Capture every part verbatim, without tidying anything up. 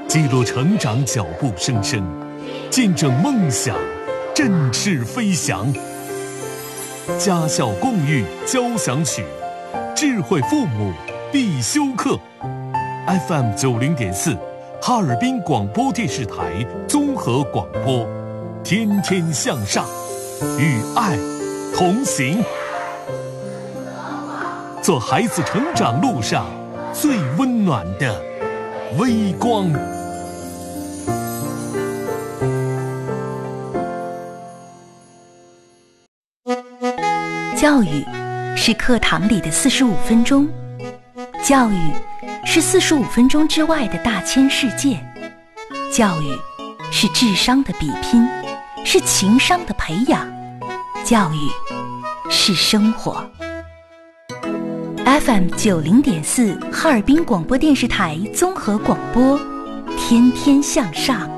记录成长脚步声声，见证梦想振翅飞翔。家校共育交响曲，智慧父母必修课。F M 九零点四，哈尔滨广播电视台综合广播，天天向上，与爱同行，做孩子成长路上最温暖的微光。 教育是课堂里的四十五分钟，教育是四十五分钟之外的大千世界，教育是智商的比拼，是情商的培养，教育是生活。F M 九零点四，哈尔滨广播电视台综合广播，天天向上。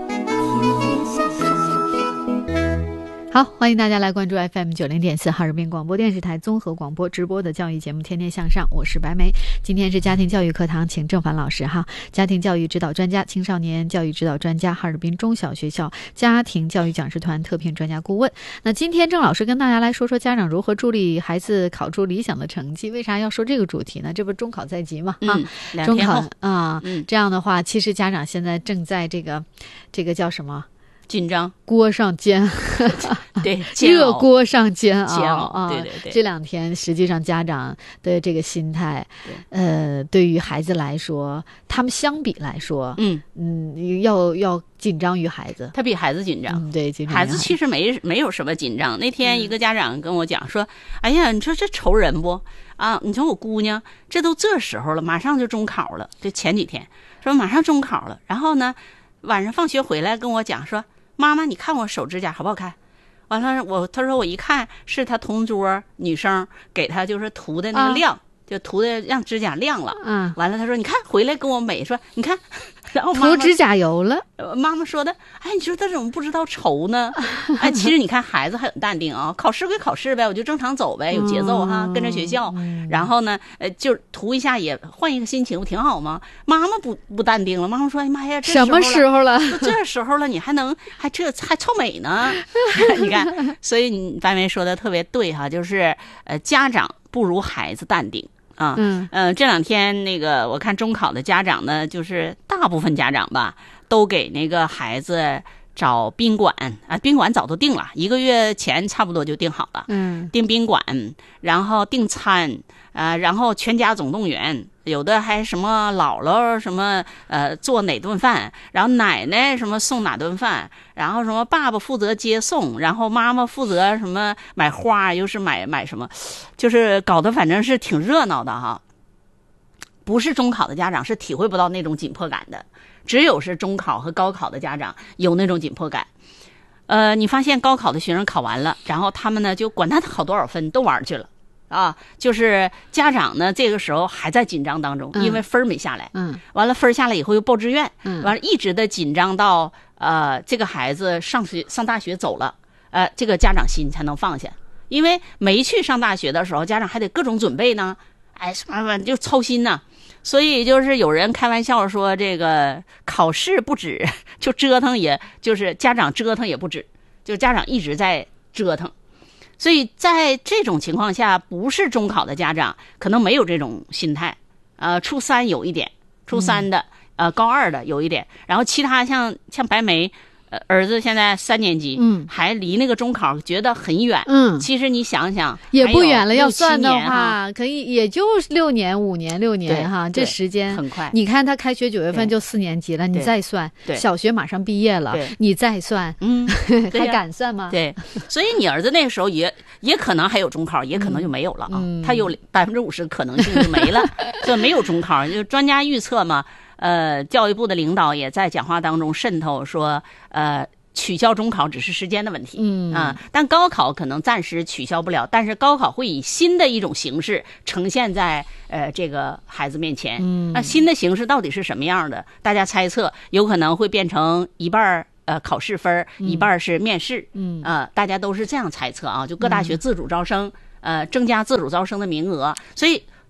好，欢迎大家来关注 F M 九零点四 哈尔滨广播电视台综合广播直播的教育节目《天天向上》，我是白梅。今天是家庭教育课堂，请郑凡老师哈，家庭教育指导专家、青少年教育指导专家，哈尔滨中小学校家庭教育讲师团特聘专家顾问。那今天郑老师跟大家来说说家长如何助力孩子考出理想的成绩。为啥要说这个主题呢？这不是中考在即嘛？啊， 嗯、 中考啊、 嗯， 这样的话，其实家长现在正在这个这个叫什么？ 紧张， 锅上煎， 对， 热锅上煎熬， 煎熬啊！ 对对对， 这两天实际上家长的这个心态，呃，对于孩子来说，他们相比来说， 嗯嗯，要要紧张于孩子， 他比孩子紧张， 嗯、对，紧张孩子其实没没有什么紧张。那天一个家长跟我讲说：“嗯、哎呀，你说这愁人不啊？你说我姑娘，这都这时候了，马上就中考了，就前几天说马上中考了，然后呢，晚上放学回来跟我讲说。”妈妈，你看我手指甲好不好看？完了，我他说我一看是他同桌女生给他就是涂的那个亮，啊、就涂的让指甲亮了。 嗯， 完了他说你看回来跟我美说你看，然后涂指甲油了。 妈妈说的，哎，你说他怎么不知道愁呢？哎，其实你看孩子很淡定啊，考试归考试呗，我就正常走呗，有节奏哈，嗯、跟着学校。嗯、然后呢，呃，就涂一下也换一个心情，不挺好吗？妈妈不不淡定了，妈妈说，哎妈呀，这什么时候了？ 这时候了，你还能还这还臭美呢？你看，所以你白梅说的特别对哈，就是呃，家长不如孩子淡定。啊，嗯呃，这两天那个我看中考的家长呢，就是大部分家长吧，都给那个孩子找宾馆啊，宾馆早都定了，一个月前差不多就定好了，嗯，订宾馆，然后订餐啊、呃，然后全家总动员，有的还什么姥姥什么呃做哪顿饭，然后奶奶什么送哪顿饭，然后什么爸爸负责接送，然后妈妈负责什么买花，又是买买什么，就是搞得反正是挺热闹的哈。不是中考的家长是体会不到那种紧迫感的，只有是中考和高考的家长有那种紧迫感。呃，你发现高考的学生考完了，然后他们呢就管他考多少分都玩去了。啊，就是家长呢，这个时候还在紧张当中，因为分儿没下来，嗯，完了分儿下来以后又报志愿，嗯，完了一直的紧张到呃这个孩子上学上大学走了，呃，这个家长心才能放下，因为没去上大学的时候，家长还得各种准备呢，哎，什么就操心呢，所以就是有人开玩笑说，这个考试不止，就折腾也，就是家长折腾也不止，就家长一直在折腾。所以在这种情况下，不是中考的家长可能没有这种心态，呃，初三有一点，初三的，呃，高二的有一点，然后其他像像白梅，呃，儿子现在三年级，嗯，还离那个中考觉得很远，嗯，其实你想想也不远了，要算的话，可以也就六年、五年、六年哈，这时间很快。 你看他开学九月份就四年级了，你再算，小学马上毕业了，你再算，嗯，还敢算吗？ 对，所以你儿子那个时候也也可能还有中考，也可能就没有了啊，嗯、他有百分之五十可能性就没了，就没有中考。就专家预测嘛。呃，教育部的领导也在讲话当中渗透说，呃，取消中考只是时间的问题，嗯啊，但高考可能暂时取消不了，但是高考会以新的一种形式呈现在呃这个孩子面前，嗯，那新的形式到底是什么样的？大家猜测，有可能会变成一半呃考试分，一半是面试，嗯啊、呃，大家都是这样猜测啊，就各大学自主招生，嗯、呃，增加自主招生的名额，所以。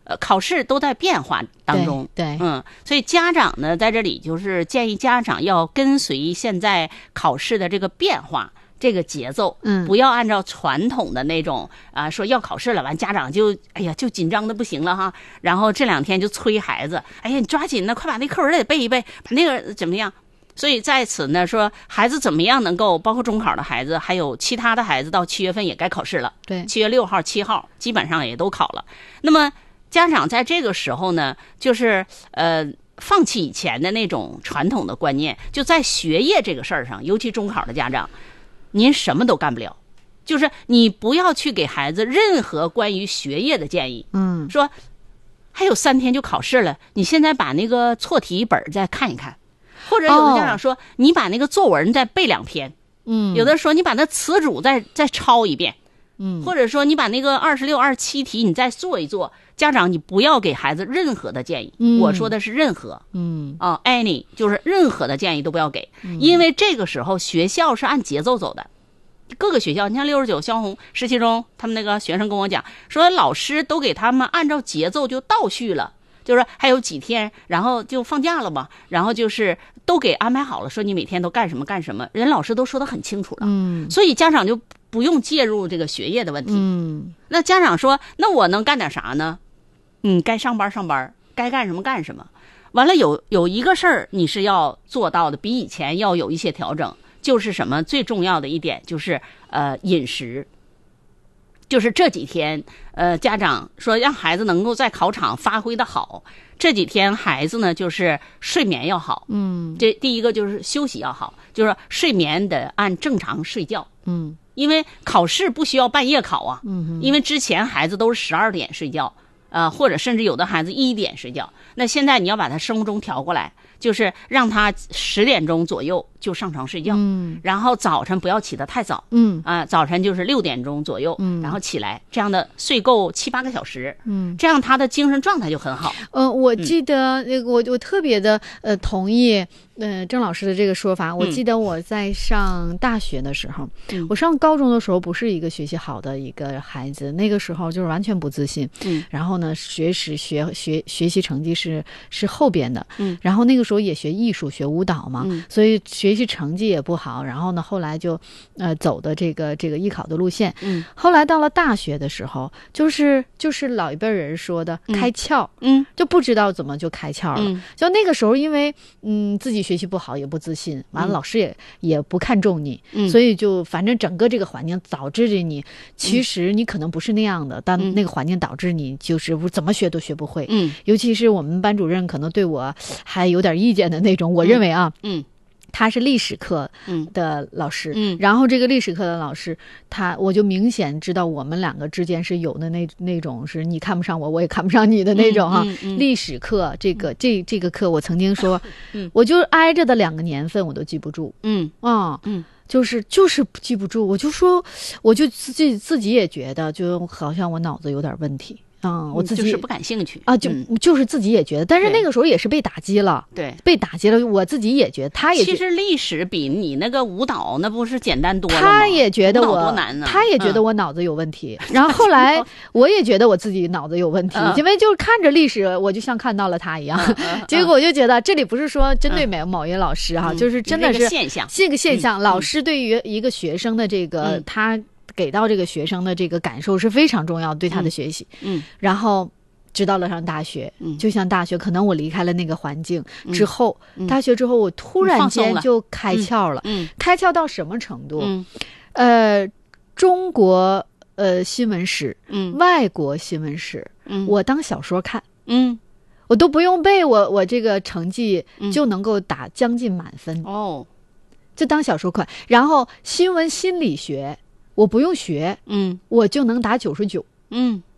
呃，考试都在变化当中， 对，对嗯，所以家长呢，在这里就是建议家长要跟随现在考试的这个变化，这个节奏， 嗯， 不要按照传统的那种啊、呃，说要考试了，完家长就哎呀就紧张的不行了哈，然后这两天就催孩子，哎呀你抓紧呢，快把那课文得背一背，把那个怎么样？所以在此呢，说孩子怎么样能够，包括中考的孩子，还有其他的孩子，到七月份也该考试了， 对， 七月六号、七号基本上也都考了，那么。家长在这个时候呢，就是呃，放弃以前的那种传统的观念，就在学业这个事儿上，尤其中考的家长，您什么都干不了，就是你不要去给孩子任何关于学业的建议。 嗯， 说还有三天就考试了，你现在把那个错题本再看一看，或者有的家长说，哦、你把那个作文再背两篇， 嗯， 有的说你把那词组再再抄一遍。 嗯， 或者说你把那个二十六、二十七题你再做一做，家长你不要给孩子任何的建议。 嗯， 我说的是任何， 嗯啊 ，any 就是任何的建议都不要给， 嗯、 因为这个时候学校是按节奏走的。各个学校，你像六十九萧红十七中，他们那个学生跟我讲说，老师都给他们按照节奏就倒叙了。就是还有几天，然后就放假了嘛，然后就是都给安排好了，说你每天都干什么干什么，人老师都说得很清楚了， 嗯， 所以家长就不用介入这个学业的问题， 嗯， 那家长说，那我能干点啥呢？嗯，该上班上班，该干什么干什么。完了有有一个事儿你是要做到的，比以前要有一些调整，就是什么？最重要的一点就是呃饮食。就是这几天，呃，家长说让孩子能够在考场发挥的好，这几天孩子呢就是睡眠要好， 嗯， 这第一个就是休息要好，就是睡眠得按正常睡觉， 嗯， 因为考试不需要半夜考啊， 嗯， 因为之前孩子都是十二点睡觉，呃，或者甚至有的孩子一点睡觉，那现在你要把他生物钟调过来，就是让他十点钟左右就上床睡觉， 嗯， 然后早晨不要起得太早， 嗯啊、呃，早晨就是六点钟左右， 嗯， 然后起来，这样的睡够七八个小时， 嗯， 这样他的精神状态就很好。 呃，我记得那个、嗯、我我特别的呃同意呃郑老师的这个说法。我记得我在上大学的时候，嗯、我上高中的时候不是一个学习好的一个孩子，那个时候就是完全不自信， 嗯， 然后呢学识学学学习成绩是是后边的， 嗯， 然后那个时候也学艺术学舞蹈嘛， 嗯， 所以学习成绩也不好，然后呢后来就呃走的这个这个艺考的路线， 嗯， 后来到了大学的时候，就是就是老一辈人说的开窍， 嗯， 就不知道怎么就开窍了， 嗯， 就那个时候因为嗯自己学习不好也不自信，完了老师也、嗯、也不看重你、 嗯、 所以就反正整个这个环境导致着你其实你可能不是那样的、嗯、但那个环境导致你就是怎么学都学不会， 嗯， 尤其是我们班主任可能对我还有点意见的那种，我认为啊， 嗯， 他是历史课的老师， 嗯， 然后这个历史课的老师，他我就明显知道我们两个之间是有的那那种是你看不上我，我也看不上你的那种哈、啊嗯嗯嗯。 历史课这个、嗯、这这个课，我曾经说， 嗯， 我就挨着的两个年份我都记不住， 嗯啊， 嗯。 就是就是记不住，我就说，我就自己自己也觉得，就好像我脑子有点问题。嗯，我自己就是不感兴趣啊，就、嗯、就是自己也觉得，但是那个时候也是被打击了， 对， 被打击了，我自己也觉得，他也其实历史比你那个舞蹈那不是简单多了吗？ 他也觉得我多难呢， 他也觉得我脑子有问题，嗯、然后后来我也觉得我自己脑子有问题，嗯、因为就是看着历史，我就像看到了他一样， 嗯、 结果我就觉得这里不是说针对某某一老师哈、啊嗯，就是真的是这个现象， 这个现象， 嗯、 老师对于一个学生的这个、嗯、他给到这个学生的这个感受是非常重要，对他的学习， 嗯， 然后。直到了上大学， 嗯， 就像大学，可能我离开了那个环境之后， 嗯、 大学之后我突然间就开窍了， 嗯， 开窍到什么程度？ 嗯， 呃，中国呃新闻史， 嗯， 外国新闻史， 嗯， 我当小说看， 嗯， 我都不用背，我我这个成绩就能够打将近满分， 哦、嗯， 就当小说看，然后新闻心理学我不用学， 嗯， 我就能打九十九， 嗯。